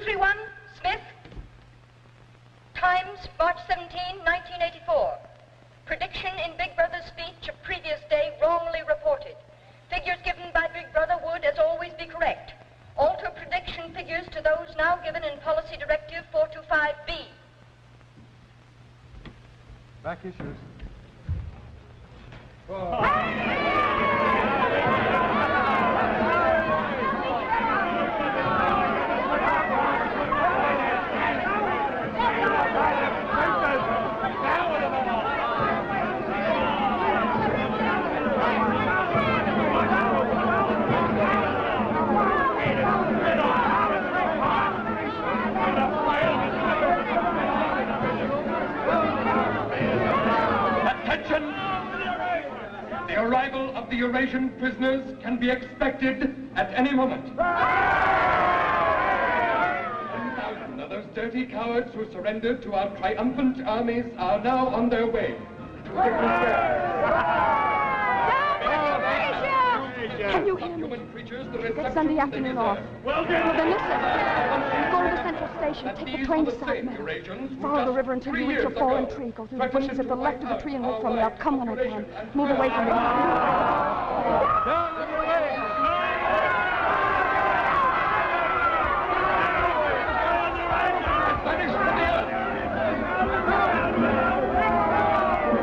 231, Smith. Times, March 17, 1984. Prediction in Big Brother's speech of previous day wrongly reported. Figures given by Big Brother would, as always, be correct. Alter prediction figures to those now given in Policy Directive 425B. Back issues. Attention! The arrival of the Eurasian prisoners can be expected at any moment. 10,000 of those dirty cowards who surrendered to our triumphant armies are now on their way. Can you hear me? It's Sunday afternoon off. Well, then listen. Go to the central station, take the train to South Meadow. Follow the river until you reach a fallen tree. Go through the bushes at the left of the tree and wait for me. I'll come when I can. Move away from me.